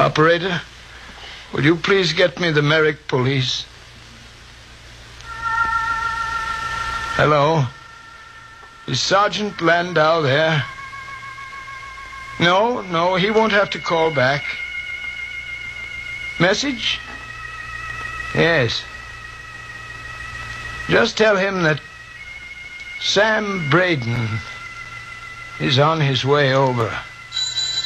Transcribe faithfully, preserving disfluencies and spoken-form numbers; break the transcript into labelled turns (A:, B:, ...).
A: Operator, would you please get me the Merrick police? Hello? Is Sergeant Landau there? No, no, he won't have to call back. Message? Yes. Just tell him that Sam Braden is on his way over.